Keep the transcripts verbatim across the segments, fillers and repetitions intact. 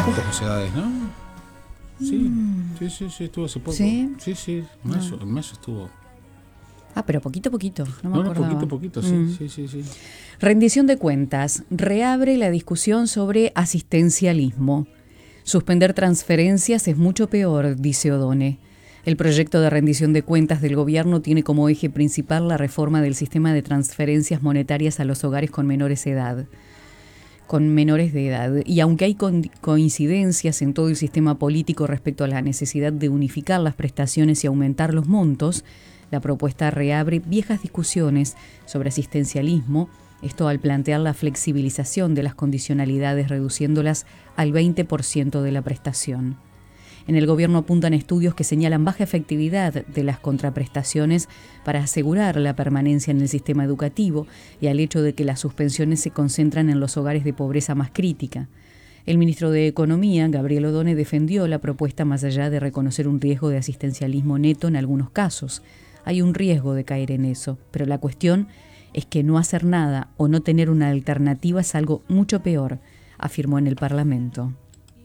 Pocas sociedades, ¿no? Sí, mm. sí, sí, sí, estuvo hace poco. ¿Sí? Sí, sí, en mayo, en mayo estuvo. Ah, pero poquito a poquito, no me no, acordaba. No, poquito, poquito, sí, mm. sí, sí, sí. Rendición de cuentas. Reabre la discusión sobre asistencialismo. Suspender transferencias es mucho peor, dice Odone. El proyecto de rendición de cuentas del gobierno tiene como eje principal la reforma del sistema de transferencias monetarias a los hogares con menores de edad. con menores de edad. Y aunque hay coincidencias en todo el sistema político respecto a la necesidad de unificar las prestaciones y aumentar los montos, la propuesta reabre viejas discusiones sobre asistencialismo, esto al plantear la flexibilización de las condicionalidades reduciéndolas al veinte por ciento de la prestación. En el gobierno apuntan estudios que señalan baja efectividad de las contraprestaciones para asegurar la permanencia en el sistema educativo y al hecho de que las suspensiones se concentran en los hogares de pobreza más crítica. El ministro de Economía, Gabriel Odone, defendió la propuesta más allá de reconocer un riesgo de asistencialismo neto en algunos casos. Hay un riesgo de caer en eso, pero la cuestión es que no hacer nada o no tener una alternativa es algo mucho peor, afirmó en el Parlamento.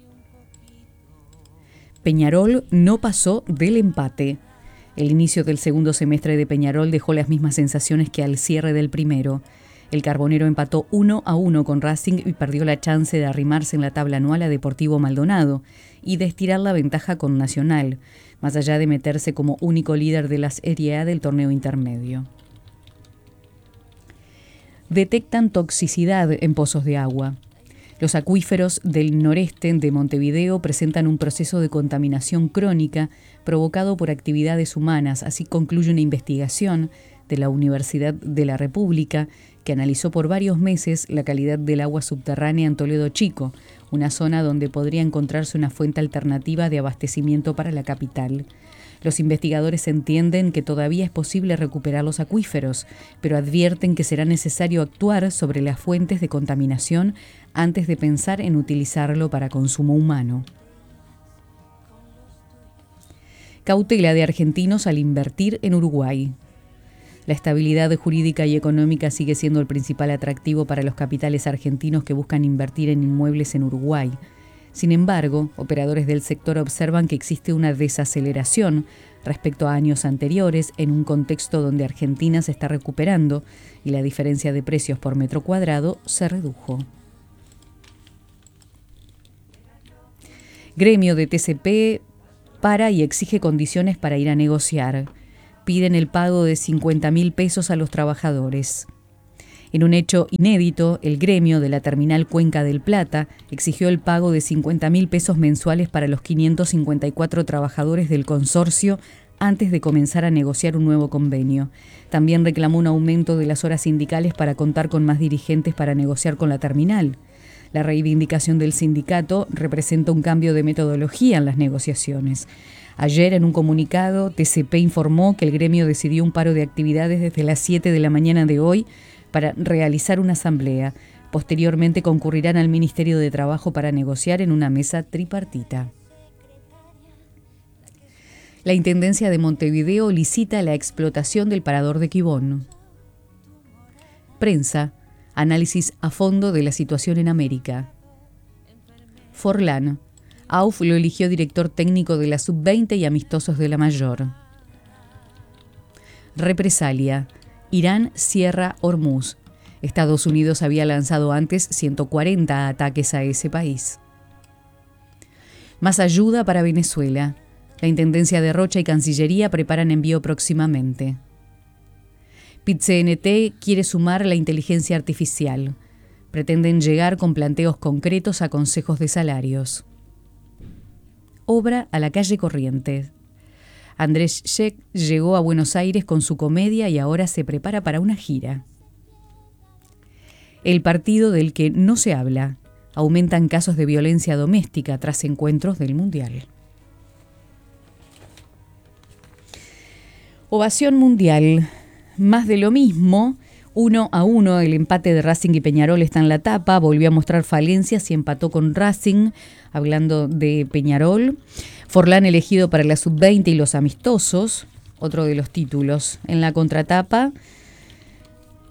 Peñarol no pasó del empate. El inicio del segundo semestre de Peñarol dejó las mismas sensaciones que al cierre del primero. El Carbonero empató uno a uno con Racing y perdió la chance de arrimarse en la tabla anual a Deportivo Maldonado y de estirar la ventaja con Nacional, más allá de meterse como único líder de la Serie A del torneo intermedio. Detectan toxicidad en pozos de agua. Los acuíferos del noreste de Montevideo presentan un proceso de contaminación crónica provocado por actividades humanas, así concluye una investigación de la Universidad de la República que analizó por varios meses la calidad del agua subterránea en Toledo Chico, una zona donde podría encontrarse una fuente alternativa de abastecimiento para la capital. Los investigadores entienden que todavía es posible recuperar los acuíferos, pero advierten que será necesario actuar sobre las fuentes de contaminación antes de pensar en utilizarlo para consumo humano. Cautela de argentinos al invertir en Uruguay. La estabilidad jurídica y económica sigue siendo el principal atractivo para los capitales argentinos que buscan invertir en inmuebles en Uruguay. Sin embargo, operadores del sector observan que existe una desaceleración respecto a años anteriores en un contexto donde Argentina se está recuperando y la diferencia de precios por metro cuadrado se redujo. Gremio de T C P para y exige condiciones para ir a negociar. Piden el pago de cincuenta mil pesos a los trabajadores. En un hecho inédito, el gremio de la terminal Cuenca del Plata exigió el pago de cincuenta mil pesos mensuales para los quinientos cincuenta y cuatro trabajadores del consorcio antes de comenzar a negociar un nuevo convenio. También reclamó un aumento de las horas sindicales para contar con más dirigentes para negociar con la terminal. La reivindicación del sindicato representa un cambio de metodología en las negociaciones. Ayer, en un comunicado, T C P informó que el gremio decidió un paro de actividades desde las siete de la mañana de hoy para realizar una asamblea. Posteriormente concurrirán al Ministerio de Trabajo para negociar en una mesa tripartita. La Intendencia de Montevideo licita la explotación del parador de Quibón. Prensa. Análisis a fondo de la situación en América. Forlán. A U F lo eligió director técnico de la sub veinte y amistosos de la mayor. Represalia. Irán cierra Hormuz. Estados Unidos había lanzado antes ciento cuarenta ataques a ese país. Más ayuda para Venezuela. La Intendencia de Rocha y Cancillería preparan envío próximamente. P I T C N T quiere sumar la inteligencia artificial. Pretenden llegar con planteos concretos a consejos de salarios. Obra a la calle Corrientes. Andrés Scheck llegó a Buenos Aires con su comedia y ahora se prepara para una gira. El partido del que no se habla. Aumentan casos de violencia doméstica tras encuentros del Mundial. Ovación Mundial. Más de lo mismo. Uno a uno, el empate de Racing y Peñarol está en la tapa. Volvió a mostrar falencias y empató con Racing, hablando de Peñarol. Forlán elegido para la sub veinte y los amistosos, otro de los títulos. En la contratapa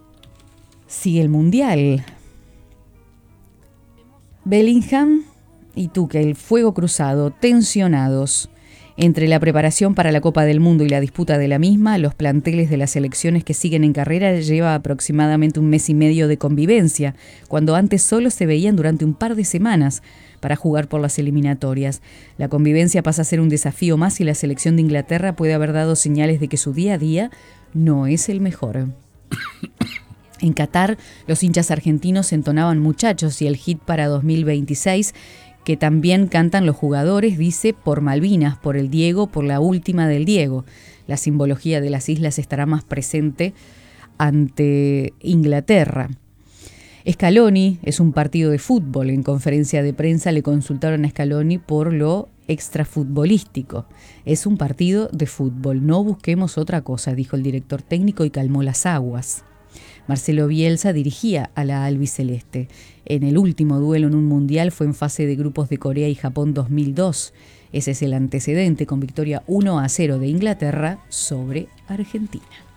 sigue el Mundial. Bellingham y tú, que el fuego cruzado, tensionados entre la preparación para la Copa del Mundo y la disputa de la misma, los planteles de las selecciones que siguen en carrera lleva aproximadamente un mes y medio de convivencia, cuando antes solo se veían durante un par de semanas para jugar por las eliminatorias. La convivencia pasa a ser un desafío más y la selección de Inglaterra puede haber dado señales de que su día a día no es el mejor. En Qatar, los hinchas argentinos entonaban Muchachos y el hit para dos mil veintiséis, que también cantan los jugadores, dice, por Malvinas, por el Diego, por la última del Diego. La simbología de las islas estará más presente ante Inglaterra. Scaloni es un partido de fútbol. En conferencia de prensa le consultaron a Scaloni por lo extrafutbolístico. Es un partido de fútbol, no busquemos otra cosa, dijo el director técnico y calmó las aguas. Marcelo Bielsa dirigía a la albiceleste. En el último duelo en un mundial fue en fase de grupos de Corea y Japón dos mil dos. Ese es el antecedente, con victoria uno a cero de Inglaterra sobre Argentina.